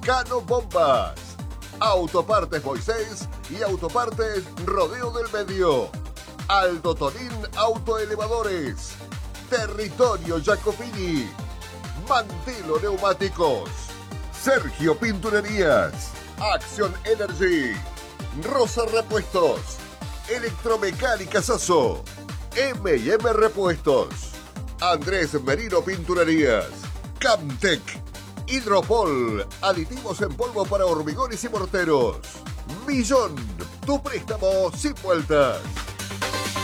Cano Bombas, Autopartes Moisés y Autopartes Rodeo del Medio, Aldo Tonín Autoelevadores, Territorio Jacopini, Mantelo Neumáticos, Sergio Pinturerías, Acción Energy, Rosa Repuestos, Electromecánica Sasso, M&M Repuestos, Andrés Merino Pinturerías, Camtec, Hidropol, aditivos en polvo para hormigones y morteros. Millón, tu préstamo sin vueltas.